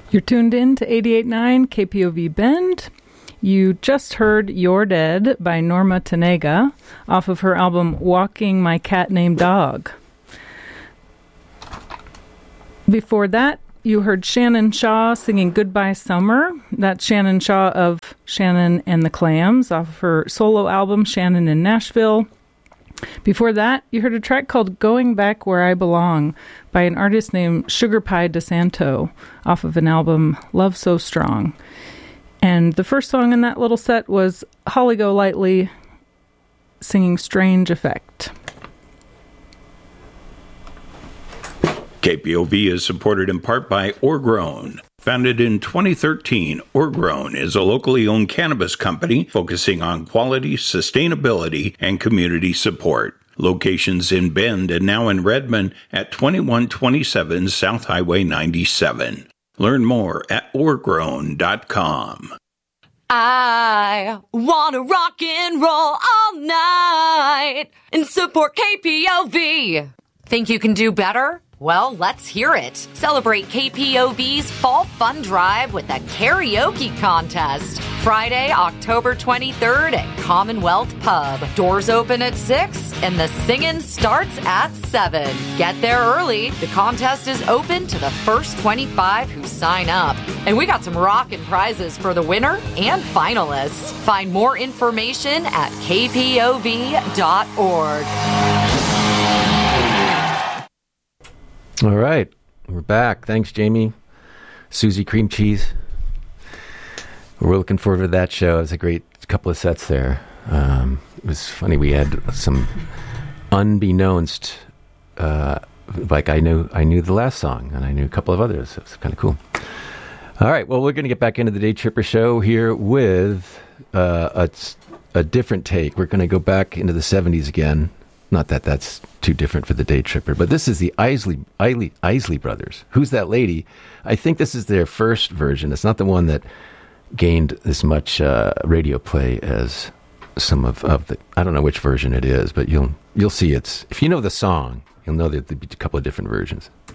You're tuned in to 88.9 KPOV Bend. You just heard You're Dead by Norma Tanega off of her album Walking My Cat Named Dog. Before that, you heard Shannon Shaw singing Goodbye Summer. That's Shannon Shaw of Shannon and the Clams off of her solo album Shannon in Nashville. Before that, you heard a track called Going Back Where I Belong by an artist named Sugar Pie DeSanto off of an album Love So Strong. And the first song in that little set was Holly Golightly singing Strange Effect. KPOV is supported in part by Orgrown. Founded in 2013, Orgrown is a locally owned cannabis company focusing on quality, sustainability, and community support. Locations in Bend and now in Redmond at 2127 South Highway 97. Learn more at orgrown.com. I want to rock and roll all night and support KPOV. Think you can do better? Well, let's hear it. Celebrate KPOV's Fall Fun Drive with a karaoke contest. Friday, October 23rd at Commonwealth Pub. Doors open at 6 and the singing starts at 7. Get there early. The contest is open to the first 25 who sign up. And we got some rockin' prizes for the winner and finalists. Find more information at kpov.org. All right, we're back. Thanks, Jamie. Susie Cream Cheese. We're looking forward to that show. It was a great couple of sets there. It was funny. We had some unbeknownst, like I knew the last song, and I knew a couple of others. It was kind of cool. All right, well, we're going to get back into the Day Tripper show here with a different take. We're going to go back into the 70s again. Not that that's too different for the Day Tripper, but this is the Isley Brothers. Who's That Lady? I think this is their first version. It's not the one that gained as much radio play as some of the. I don't know which version it is, but you'll see it's. If you know the song, you'll know that there'll be a couple of different versions.